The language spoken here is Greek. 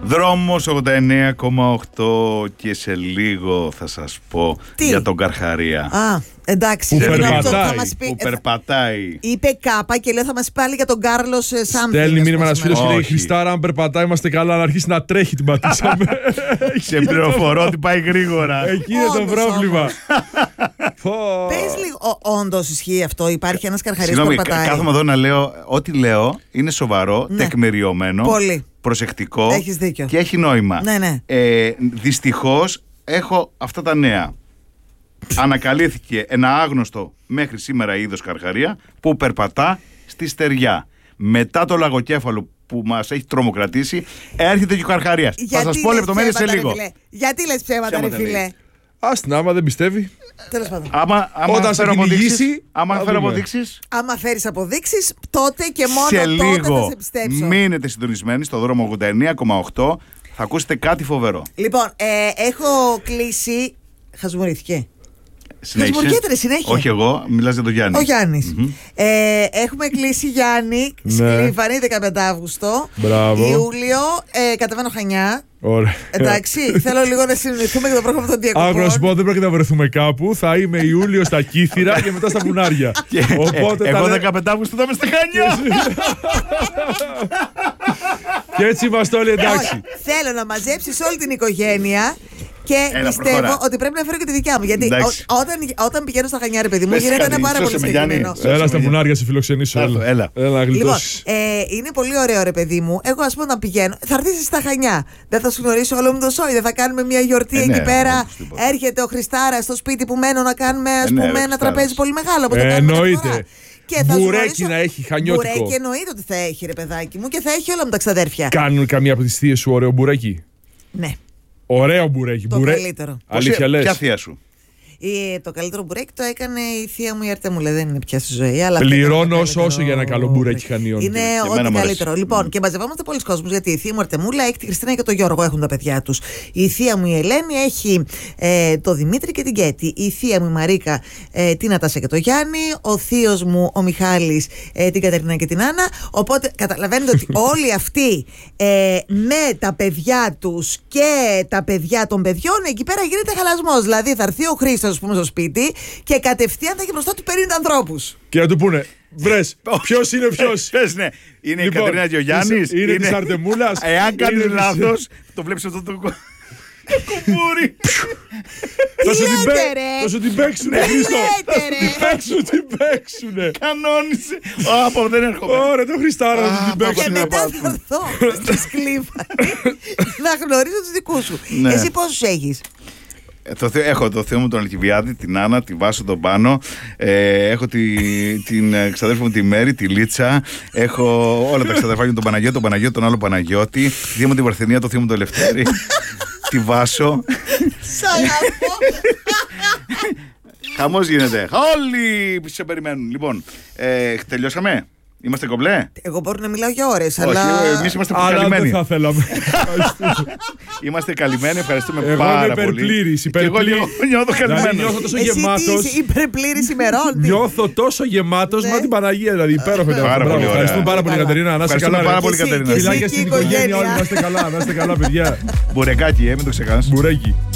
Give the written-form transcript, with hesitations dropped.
Δρόμος 89,8 και σε λίγο θα σας πω για τον Καρχαρία. Εντάξει. Που περπατάει. Είπε κάπα και λέει θα μας πει πάλι για τον Κάρλος Σάμπι. Στέλνει μήνυμα ένας φίλος και λέει Χριστάρα, αν περπατάει είμαστε καλά, να αρχίσει να τρέχει την πατήσαμε. Σε πληροφορώ ότι πάει γρήγορα. Εκεί είναι το πρόβλημα. Πες λίγο, όντως ισχύει αυτό, υπάρχει ένας Καρχαρίας που περπατάει? Κάθομαι εδώ να λέω, ό,τι λέω είναι σοβαρό, τεκμηριωμένο. Πολύ. Προσεκτικό. Έχεις δίκιο. Και έχει νόημα. Ναι. Δυστυχώς έχω αυτά τα νέα. Ανακαλύφθηκε ένα άγνωστο μέχρι σήμερα είδος καρχαρία που περπατά στη στεριά. Μετά το λαγοκέφαλο που μας έχει τρομοκρατήσει, έρχεται και ο Καρχαρίας. Θα σας πω λεπτομέρειες σε λίγο. Γιατί λες ψέματα, ρε φίλε? Άστινα, άμα δεν πιστεύει. Τέλος πάντων. Όταν φέρω αποδείξεις. Άμα φέρεις αποδείξεις, τότε και μόνο σε τότε λίγο θα σε πιστέψω. μείνετε συντονισμένοι στο δρόμο 89,8. Θα ακούσετε κάτι φοβερό. Λοιπόν, έχω κλείσει. Χασμουρήθηκε. Χασμουριέται συνέχεια. Όχι εγώ, μιλάς για τον Γιάννη. Ο Γιάννης. Έχουμε κλείσει Γιάννη, Σκλήβανη, 15 Αύγουστο. Μπράβο. Ιούλιο, κατεβαίνω Χανιά. Ωραία. Εντάξει, θέλω λίγο να συνεννοηθούμε για το πρόγραμμα των διακοπών. Άκου να σου πω, δεν πρέπει να βρεθούμε κάπου. Θα είμαι Ιούλιο στα Κύθυρα και μετά στα Βουνάρια. Οπότε εγώ 15 Αύγουστο θα είμαι στα Χανιά. Και έτσι είμαστε όλοι εντάξει. Θέλω να μαζέψεις όλη την οικογένεια. Και πιστεύω ότι πρέπει να φέρω και τη δικιά μου. Γιατί όταν πηγαίνω στα Χανιά, ρε παιδί μου, γίνεται ένα πάρα πολύ συγκεκριμένο. Έλα στα Βουνάρια, σε φιλοξενήσω. Έλα. Λοιπόν, είναι πολύ ωραίο, ρε παιδί μου. Εγώ, ας πούμε, να πηγαίνω. Θα έρθεις στα Χανιά. Δεν θα σου γνωρίσω όλο μου το σόι. Δεν θα κάνουμε μια γιορτή εκεί πέρα. Έρχεται ο Χριστάρας στο σπίτι που μένω να κάνουμε, ας πούμε, ένα τραπέζι πολύ μεγάλο. Εννοείται. Μπουρέκι να έχει, χανιώτικο. Μπουρέκι εννοείται ότι θα έχει, ρε παιδάκι μου, και θα έχει όλα μου τα ξαδέρφια. Κάνουν καμία από τις θείες σου ωραίο μπουρέκι? Ναι. Ωραίο μπουρέκι. Το καλύτερο. Αλήθεια λες? Ποια θεία σου? Το καλύτερο μπουρέκι το έκανε η θεία μου η Αρτεμούλα. Δεν είναι πια στη ζωή. Αλλά πληρώνω όσο για ένα καλό μπουρέκι Χανιών. Είναι ό,τι καλύτερο. Λοιπόν, και μαζευόμαστε πολλοί κόσμος γιατί η θεία μου Αρτεμούλα έχει τη Χριστίνα και τον Γιώργο, έχουν τα παιδιά τους. Η θεία μου η Ελένη έχει το Δημήτρη και την Κέτη. Η θεία μου η Μαρίκα την Νατάσα και το Γιάννη. Ο θείος μου ο Μιχάλης την Κατερίνα και την Άννα. Οπότε καταλαβαίνετε ότι όλοι αυτοί με τα παιδιά τους και τα παιδιά των παιδιών εκεί πέρα γίνεται χαλασμός. Δηλαδή θα έρθει ο Χρήστος, ας πούμε, στο σπίτι και κατευθείαν θα έχει μπροστά του 50 ανθρώπους. Και να του πούνε, βρες, ποιος είναι ποιος? Ναι. Είναι η Κατερίνα και ο Γιάννης. Είναι της Αρτεμούλας. Εάν κάνει λάθος, το βλέπεις αυτό το κουμπούρι. Θα σου την παίξουνε, Χρήστο. Θα σου την παίξουνε. Κανόνισε. Από δεν έρχομαι. Ωραία, το Χριστάρα θα σου την παίξουνε. Και μετά θα έρθω στη Σκλήβανη να γνωρίζω τους δικούς σου. Εσύ πόσους έχεις? Έχω το Θεό μου τον Αλκιβιάδη, την Άννα, τη Βάσο, τον Πάνο. Έχω την ξαδέρφη μου τη Μέρη, τη Λίτσα. Έχω όλα τα ξαδερφάκια, τον Παναγιώτη, τον άλλο Παναγιώτη. Τη θεία μου την Παρθενία, το θείο μου τον Ελευθέρη. Τη Βάσο. Σ' αγαπώ. Χαμός γίνεται. Όλοι σε περιμένουν. Λοιπόν, τελειώσαμε. Είμαστε κομπλέ. Εγώ μπορώ να μιλάω για ώρες, αλλά εμείς είμαστε καλυμμένοι. Δεν θα θέλαμε. Είμαστε καλυμμένοι, ευχαριστούμε πάρα πολύ. Υπερπλήρης. Εγώ νιώθω καλυμμένος. Νιώθω τόσο γεμάτος. Εσύ υπερπλήρης ημερών. Νιώθω τόσο γεμάτος με την Παναγία. Δηλαδή υπέροχο. Ευχαριστούμε πάρα πολύ, Κατερίνα. Να είστε καλά. Πάρα πολύ, Κατερίνα. Φιλάκια στην οικογένεια. Όλοι να είστε καλά, παιδιά. Μπουρεκάκι, μην το ξεχάσεις. Μπουρέκι.